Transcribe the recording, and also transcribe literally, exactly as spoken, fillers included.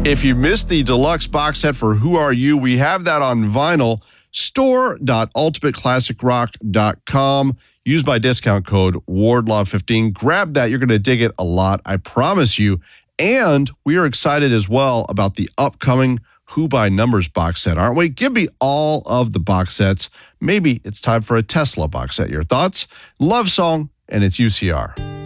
If you missed the deluxe box set for Who Are You, we have that on vinyl. store dot ultimate classic rock dot com. Use my discount code Wardlaw fifteen. Grab that. You're going to dig it a lot. I promise you. And we are excited as well about the upcoming Who by Numbers box set, aren't we? Give me all of the box sets. Maybe it's time for a Tesla box set. Your thoughts? Love Song, and it's U C R.